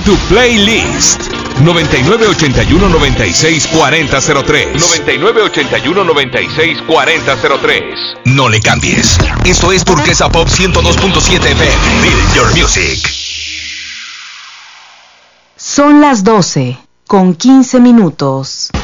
Tu playlist. 9981-964003. 9981-964003. No le cambies. Esto es Turquesa Pop 102.7 FM. Build your music. Son las 12:15.